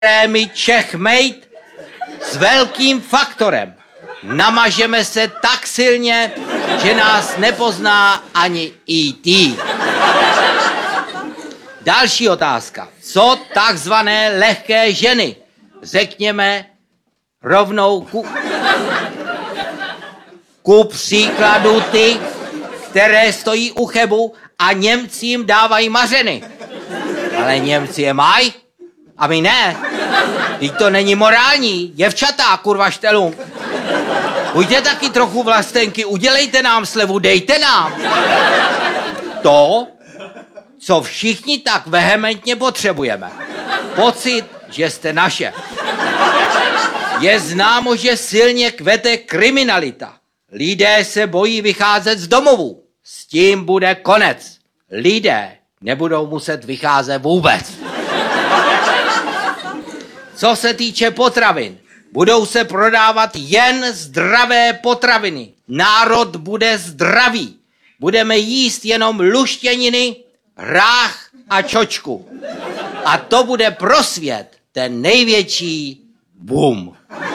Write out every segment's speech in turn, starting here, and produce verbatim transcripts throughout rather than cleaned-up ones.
mi checkmate s velkým faktorem. Namažeme se tak silně, že nás nepozná ani í té. Další otázka. Co takzvané lehké ženy? Řekněme rovnou ku, ku příkladu ty, které stojí u Chebu a Němci jim dávají mařeny. Ale Němci je mají a my ne. Vždyť to není morální. Děvčata, kurva štelům. Buďte taky trochu vlastenky, udělejte nám slevu, dejte nám. To, co všichni tak vehementně potřebujeme. Pocit, že jste naše. Je známo, že silně kvete kriminalita. Lidé se bojí vycházet z domovů. S tím bude konec. Lidé nebudou muset vycházet vůbec. Co se týče potravin, budou se prodávat jen zdravé potraviny. Národ bude zdravý. Budeme jíst jenom luštěniny, hrách a čočku. A to bude pro svět ten největší boom.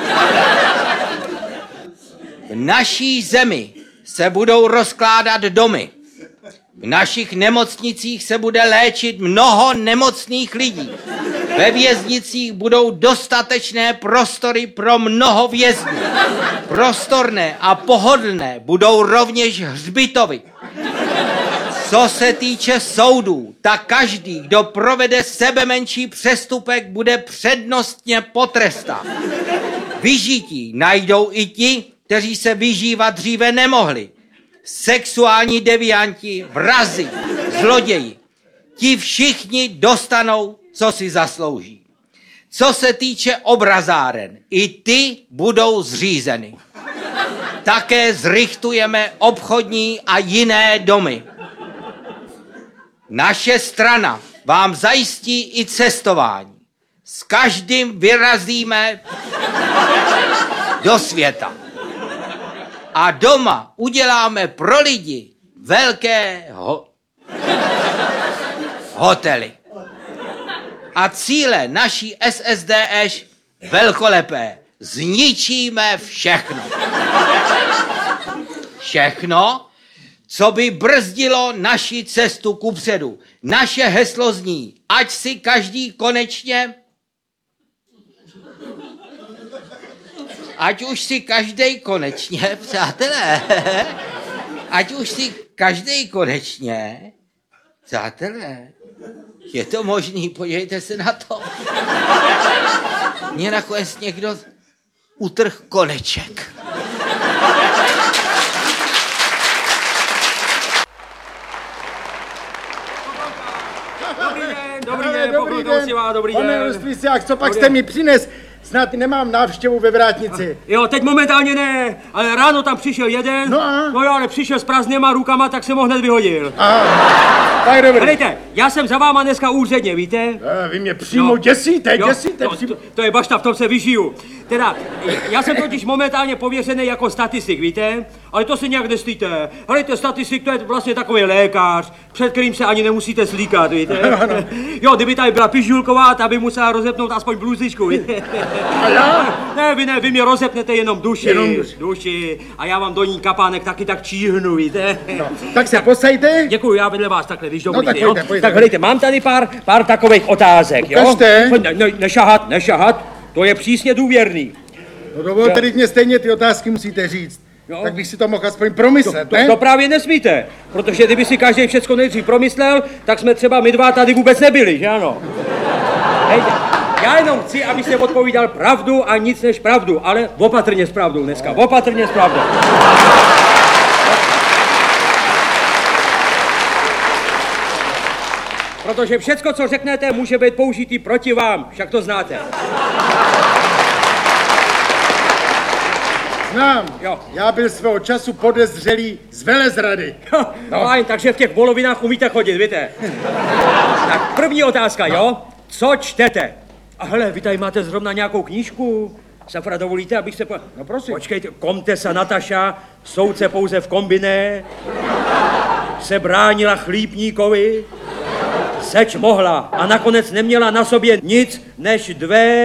V naší zemi se budou rozkládat domy. V našich nemocnicích se bude léčit mnoho nemocných lidí. Ve věznicích budou dostatečné prostory pro mnoho vězňů. Prostorné a pohodlné budou rovněž hřbitovy. Co se týče soudů, tak každý, kdo provede sebemenší přestupek, bude přednostně potrestán. Vyžití najdou i ti, kteří se vyžívat dříve nemohli. Sexuální devianti, vrazi, zloději. Ti všichni dostanou, co si zaslouží. Co se týče obrazáren, i ty budou zřízeny. Také zrichtujeme obchodní a jiné domy. Naše strana vám zajistí i cestování. S každým vyrazíme do světa. A doma uděláme pro lidi velké ho- hotely. A cíle naší es es dé eš velkolepé. Zničíme všechno. Všechno, co by brzdilo naši cestu kupředu. Naše heslo zní, ať si každý konečně, ať už si každej konečně, přátelé, ať už si každej konečně, přátelé, je to možný, podívejte se na to. Mně nakonec někdo utrh koneček. Dobrý den, dobrý den, dobrý den. Pane Rostvíciák, co pak jste mi přines? Snad nemám návštěvu ve vrátnici. Jo, teď momentálně ne, ale ráno tam přišel jeden, no, a? no jo, ale přišel s prázdnýma rukama, tak jsem ho hned vyhodil. Aha, tak dobrý. Hledejte, já jsem za váma dneska úředně, víte? A vy mě přímo no, děsíte, jo, děsíte. No, přímo... to, to je bašta, v tom se vyžiju. Teda, já jsem totiž momentálně pověřený jako statistik, víte? Ale to si nějak nestýte. Hledejte, statistik to je vlastně takový lékař, před kterým se ani nemusíte slíkat, víte? Jo, kdyby tady byla Pižulková, ta by musela rozepnout aspoň bluzičku, víte? A já? Ne, vy ne, vy mě rozepnete jenom duši, jenom duši. duši. A já vám do ní kapánek taky tak číhnu, víte? No, tak se posejte. Děkuji, já vedle vás takhle, víš, dobrý, no, tak jo? pojďte, pojďte. Tak hledejte, mám tady pár, pár takových otázek, jo? Ukažte. Ne, ne, nešahat, nešahat, to je přísně důvěrný. No dovolte, teď mě stejně ty otázky musíte říct. Jo? Tak bych si to mohl aspoň promyslet, to, ne? To, to právě nesmíte, protože kdyby si každý všecko nejdřív promyslel, tak jsme třeba my dva tady vůbec nebyli, že ano? Hejde. Já jenom chci, abyste odpovídal pravdu a nic než pravdu, ale opatrně s pravdou dneska, opatrně s pravdou. Protože všecko, co řeknete, může být použitý proti vám, však to znáte. Znám, jo. Já byl svého času podezřelý z velezrady. No. Fajn, takže v těch volovinách umíte chodit, víte. Tak první otázka, jo? Co čtete? A hele, vy tady máte zrovna nějakou knížku? Safra, dovolíte, abych se po... No prosím. Počkejte, Komtesa Nataša, soudce pouze v kombiné, se bránila chlípníkovi, seč mohla a nakonec neměla na sobě nic než dvě